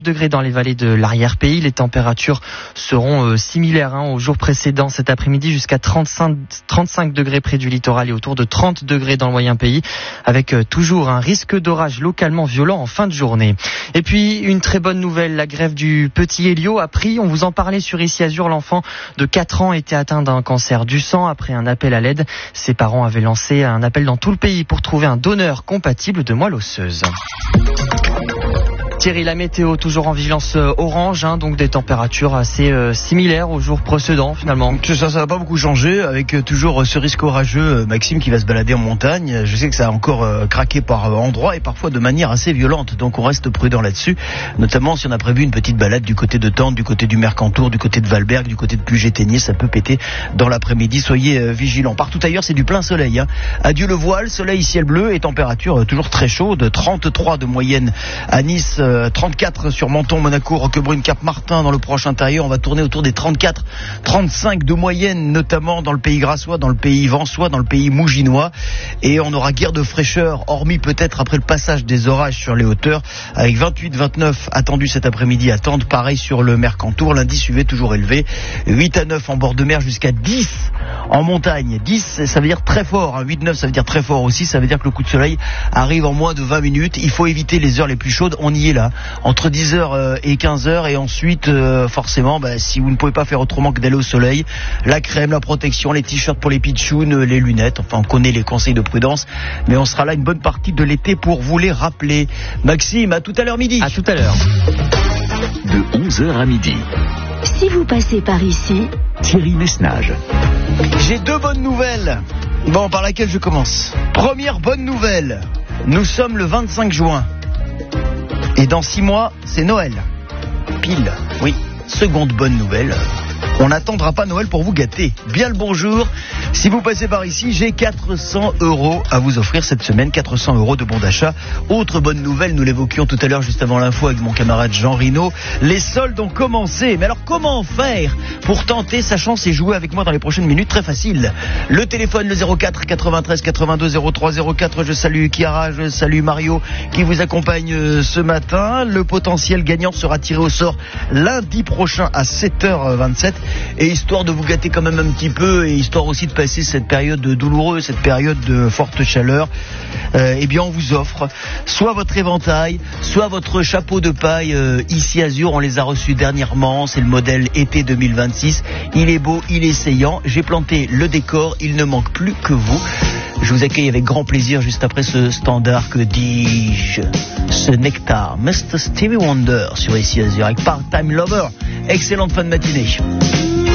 degrés dans les vallées de l'arrière-pays. Les températures seront similaires aux jours précédents cet après-midi, jusqu'à 35 degrés près du littoral et autour de 30 degrés dans le moyen pays, avec toujours un risque d'orage localement violent en fin de journée. Et puis une très bonne nouvelle, la grève du petit Elio a pris. On vous en parlait sur Ici Azur. L'enfant de 4 ans était atteint d'un cancer du sang. Après un appel à l'aide, ses parents avaient lancé un appel dans tout le pays pour trouver un donneur compatible de moelle osseuse. Thierry, la météo toujours en vigilance orange, donc des températures assez similaires aux jours précédents finalement. Ça va pas beaucoup changer, avec toujours ce risque orageux, Maxime, qui va se balader en montagne. Je sais que ça a encore craqué par endroits et parfois de manière assez violente, donc on reste prudent là-dessus, notamment si on a prévu une petite balade du côté de Tente, du côté du Mercantour, du côté de Valberg, du côté de Puget-Ténier. Ça peut péter dans l'après-midi, soyez vigilants. Partout ailleurs, c'est du plein soleil. Adieu le voile, soleil, ciel bleu et température toujours très chaude, 33 de moyenne à Nice, 34 sur Menton, Monaco, Roquebrune, Cap-Martin. Dans le proche intérieur, on va tourner autour des 34, 35 de moyenne, notamment dans le pays grassois, dans le pays vansois, dans le pays mouginois. Et on aura guère de fraîcheur, hormis peut-être après le passage des orages sur les hauteurs, avec 28, 29 attendus cet après-midi à Tente. Pareil sur le Mercantour, l'indice UV toujours élevé, 8 à 9 en bord de mer, jusqu'à 10 en montagne. 10, ça veut dire très fort, 8, 9, ça veut dire très fort aussi. Ça veut dire que le coup de soleil arrive en moins de 20 minutes. Il faut éviter les heures les plus chaudes. On y est là, entre 10h et 15h, et ensuite forcément si vous ne pouvez pas faire autrement que d'aller au soleil, la crème, la protection, les t-shirts pour les pitchouns, les lunettes, enfin on connaît les conseils de prudence, mais on sera là une bonne partie de l'été pour vous les rappeler. Maxime, à tout à l'heure midi. À tout à l'heure. De 11h à midi. Si vous passez par ici, Thierry Messnage. J'ai deux bonnes nouvelles. Bon, par laquelle je commence. Première bonne nouvelle, nous sommes le 25 juin. Et dans 6 mois, c'est Noël. Pile, oui. Seconde bonne nouvelle, on n'attendra pas Noël pour vous gâter. Bien le bonjour. Si vous passez par ici, j'ai 400 € à vous offrir cette semaine. 400 € de bons d'achat. Autre bonne nouvelle, nous l'évoquions tout à l'heure juste avant l'info avec mon camarade Jean Rino. Les soldes ont commencé. Mais alors comment faire pour tenter sa chance et jouer avec moi dans les prochaines minutes? Très facile. Le téléphone, le 04 93 82 03 04. Je salue Chiara, je salue Mario qui vous accompagne ce matin. Le potentiel gagnant sera tiré au sort lundi prochain à 7h27. Et histoire de vous gâter quand même un petit peu, et histoire aussi de passer cette période douloureuse, cette période de forte chaleur, eh bien on vous offre soit votre éventail, soit votre chapeau de paille Ici Azur. On les a reçus dernièrement, c'est le modèle été 2026. Il est beau, il est essayant. J'ai planté le décor, il ne manque plus que vous. Je vous accueille avec grand plaisir juste après ce standard, que dis-je, ce nectar, Mr. Stevie Wonder sur Ici Azur avec Part-Time Lover. Excellente fin de matinée.